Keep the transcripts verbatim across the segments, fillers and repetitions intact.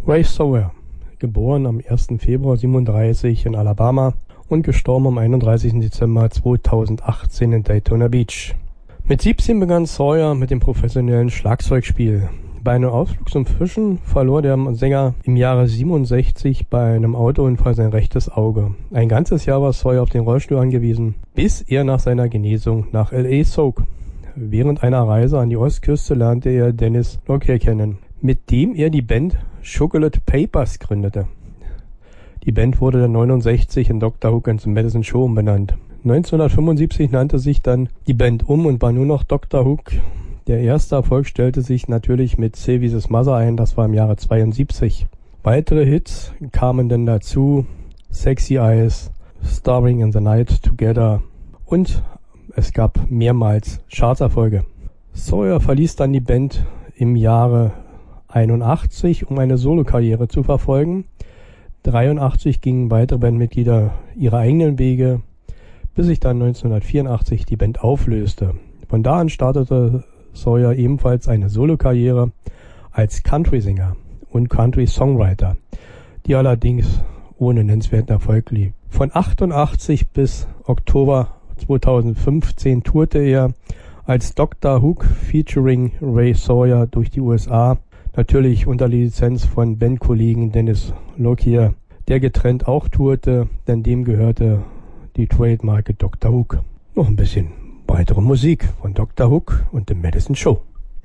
Ray Sawyer, geboren am ersten Februar siebenunddreißig in Alabama und gestorben am einunddreißigsten Dezember zweitausendachtzehn in Daytona Beach. Mit siebzehn begann Sawyer mit dem professionellen Schlagzeugspiel. Bei einem Ausflug zum Fischen verlor der Sänger im Jahre siebenundsechzig bei einem Autounfall sein rechtes Auge. Ein ganzes Jahr war Sawyer auf den Rollstuhl angewiesen, bis er nach seiner Genesung nach L A zog. Während einer Reise an die Ostküste lernte er Dennis Lockyer kennen, mit dem er die Band Chocolate Papers gründete. Die Band wurde dann neunundsechzig in Doktor Hook and the Medicine Show umbenannt. neunzehnhundertfünfundsiebzig nannte sich dann die Band um und war nur noch Doktor Hook. Der erste Erfolg stellte sich natürlich mit Sylvie's Mother ein, das war im Jahre zweiundsiebzig. Weitere Hits kamen dann dazu: Sexy Eyes, Starring in the Night Together und es gab mehrmals Chartserfolge. Sawyer verließ dann die Band im Jahre einundachtzig, um eine Solokarriere zu verfolgen. dreiundachtzig gingen weitere Bandmitglieder ihre eigenen Wege, bis sich dann neunzehnhundertvierundachtzig die Band auflöste. Von da an startete Sawyer ebenfalls eine Solokarriere als Country-Sänger und Country-Songwriter, die allerdings ohne nennenswerten Erfolg lief. Von achtundachtzig bis Oktober zweitausendfünfzehn tourte er als Doktor Hook featuring Ray Sawyer durch die U S A, natürlich unter Lizenz von Bandkollegen Dennis Lockyer, der getrennt auch tourte, denn dem gehörte die Trademarke Doktor Hook. Noch ein bisschen weitere Musik von Doktor Hook und The Medicine Show.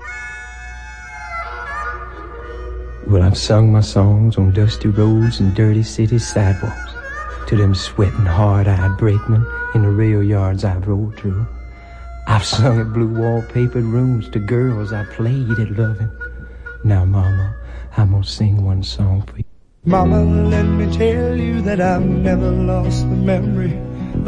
Well, I've sung my songs on dusty roads and dirty city sidewalks, to them sweating, hard-eyed brakemen in the rail yards I've rolled through. I've sung at blue wallpapered rooms to girls I played at loving. Now, Mama, I'm gonna sing one song for you. Mama, let me tell you that I've never lost the memory